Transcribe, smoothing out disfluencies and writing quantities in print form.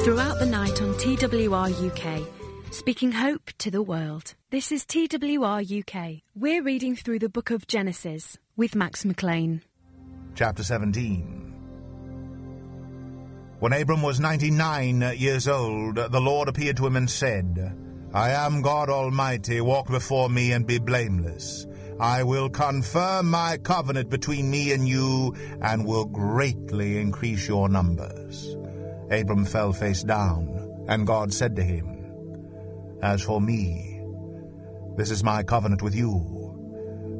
Throughout the night on TWR UK, speaking hope to the world. This is TWR UK. We're reading through the book of Genesis with Max McLean. Chapter 17. When Abram was 99 years old, the Lord appeared to him and said, I am God Almighty, walk before me and be blameless. I will confirm my covenant between me and you, and will greatly increase your numbers. Abram fell face down, and God said to him, As for me, this is my covenant with you.